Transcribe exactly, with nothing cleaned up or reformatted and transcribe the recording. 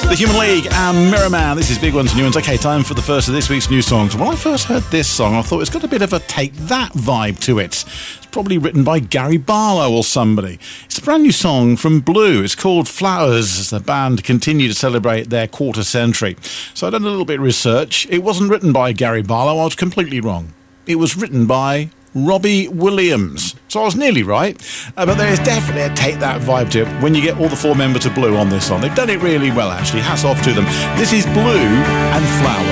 The Human League and Mirror Man. This is Big Ones New Ones. Okay, time for the first of this week's new songs. When I first heard this song, I thought it's got a bit of a Take That vibe to it. It's probably written by Gary Barlow or somebody. It's a brand new song from Blue. It's called Flowers, as the band continue to celebrate their quarter century. So I've done a little bit of research. It wasn't written by Gary Barlow. I was completely wrong. It was written by Robbie Williams. So I was nearly right, uh, but there is definitely a Take That vibe to it when you get all the four members of Blue on this song. They've done it really well, actually. Hats off to them. This is Blue and Flowers.